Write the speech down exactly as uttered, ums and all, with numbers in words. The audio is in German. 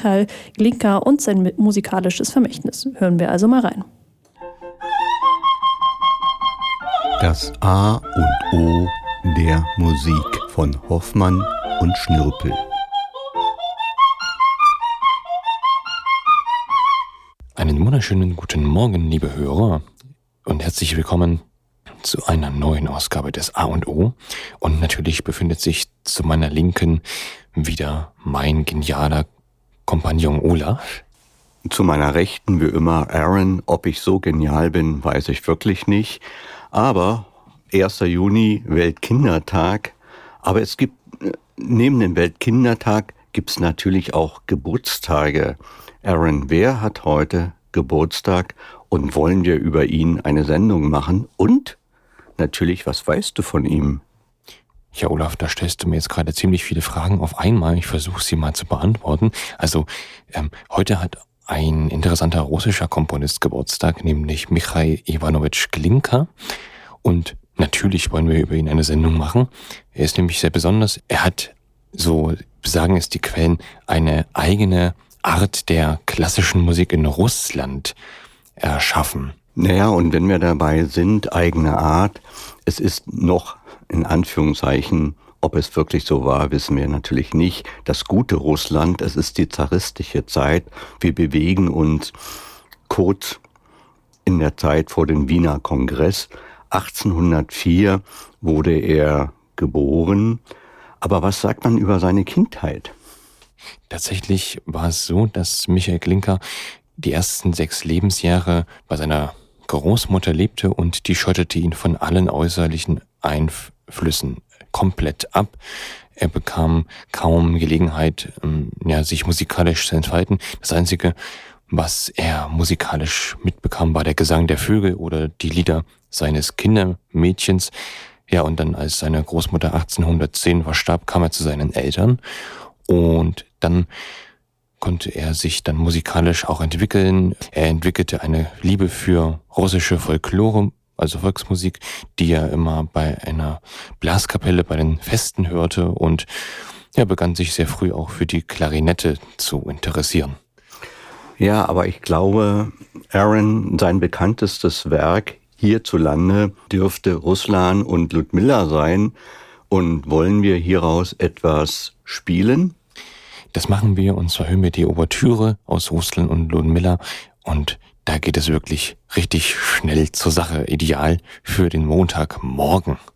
Michail Glinka und sein musikalisches Vermächtnis. Hören wir also mal rein. Das A und O der Musik von Hoffmann und Schnirpel. Einen wunderschönen guten Morgen, liebe Hörer, und herzlich willkommen zu einer neuen Ausgabe des A und O. Und natürlich befindet sich zu meiner Linken wieder mein genialer Kompagnon Olaf. Zu meiner Rechten wie immer Aaron. Ob ich so genial bin, weiß ich wirklich nicht. Aber erster Juni, Weltkindertag. Aber es gibt, neben dem Weltkindertag gibt es natürlich auch Geburtstage. Aaron, wer hat heute Geburtstag und wollen wir über ihn eine Sendung machen? Und natürlich, was weißt du von ihm? Ja, Olaf, da stellst du mir jetzt gerade ziemlich viele Fragen auf einmal. Ich versuche sie mal zu beantworten. Also, ähm, heute hat ein interessanter russischer Komponist Geburtstag, nämlich Michail Iwanowitsch Glinka. Und natürlich wollen wir über ihn eine Sendung machen. Er ist nämlich sehr besonders. Er hat, so sagen es die Quellen, eine eigene Art der klassischen Musik in Russland erschaffen. Naja, und wenn wir dabei sind, eigene Art, es ist noch in Anführungszeichen, ob es wirklich so war, wissen wir natürlich nicht. Das gute Russland, es ist die zaristische Zeit. Wir bewegen uns kurz in der Zeit vor dem Wiener Kongress. achtzehnhundertvier wurde er geboren. Aber was sagt man über seine Kindheit? Tatsächlich war es so, dass Michail Glinka die ersten sechs Lebensjahre bei seiner Großmutter lebte und die schottete ihn von allen äußerlichen Einflüssen komplett ab. Er bekam kaum Gelegenheit, ja, sich musikalisch zu entfalten. Das Einzige, was er musikalisch mitbekam, war der Gesang der Vögel oder die Lieder seines Kindermädchens. Ja, und dann, als seine Großmutter achtzehnhundertzehn verstarb, kam er zu seinen Eltern und dann konnte er sich dann musikalisch auch entwickeln. Er entwickelte eine Liebe für russische Folklore, also Volksmusik, die er immer bei einer Blaskapelle bei den Festen hörte, und er begann sich sehr früh auch für die Klarinette zu interessieren. Ja, aber ich glaube, Aaron, sein bekanntestes Werk hierzulande dürfte Ruslan und Ludmilla sein. Und wollen wir hieraus etwas spielen? Das machen wir, und zwar hören wir die Ouvertüre aus Ruslan und Ludmilla, und da geht es wirklich richtig schnell zur Sache, ideal für den Montagmorgen.